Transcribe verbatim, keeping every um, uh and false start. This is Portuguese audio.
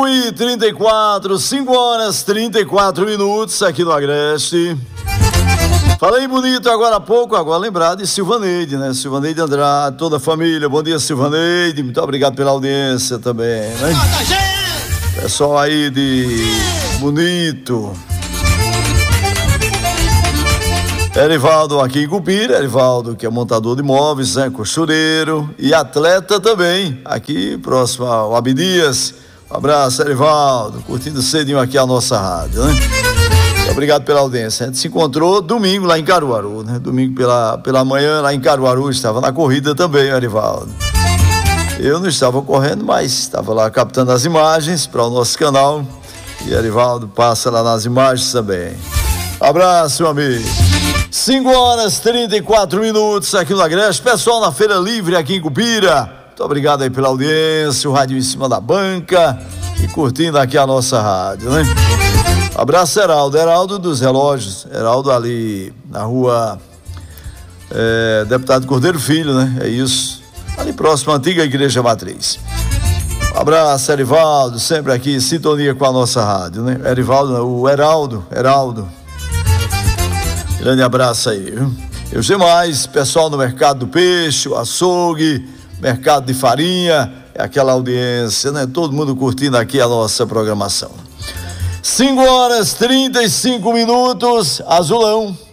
E trinta e quatro, cinco horas trinta e quatro minutos aqui no Agreste. Falei bonito agora há pouco, agora lembrar de Silvaneide, né? Silvaneide Andrade, toda a família. Bom dia, Silvaneide. Muito obrigado pela audiência também, né? Pessoal aí de Bonito. Erivaldo aqui em Cupira, Erivaldo que é montador de móveis, né? Costureiro e atleta também, aqui próximo ao Abdias. Um abraço, Erivaldo, curtindo cedinho aqui a nossa rádio, né? Obrigado pela audiência. A gente se encontrou domingo lá em Caruaru, né? Domingo pela, pela manhã lá em Caruaru, estava na corrida também, Erivaldo. Eu não estava correndo, mas estava lá captando as imagens para o nosso canal. E Erivaldo passa lá nas imagens também. Abraço, meu amigo. cinco horas e trinta e quatro minutos aqui no Agreste. Pessoal na Feira Livre aqui em Cupira. Muito obrigado aí pela audiência, o rádio em cima da banca e curtindo aqui a nossa rádio, né? Abraço, Heraldo, Heraldo dos Relógios, Heraldo ali na rua é, Deputado Cordeiro Filho, né? É isso, ali próximo à antiga Igreja Matriz. Abraço, Erivaldo, sempre aqui em sintonia com a nossa rádio, né? Erivaldo, o Heraldo, Heraldo. Grande abraço aí, viu? E os demais, pessoal no Mercado do Peixe, o açougue, mercado de farinha, é aquela audiência, né? Todo mundo curtindo aqui a nossa programação. cinco horas e trinta e cinco minutos, Azulão.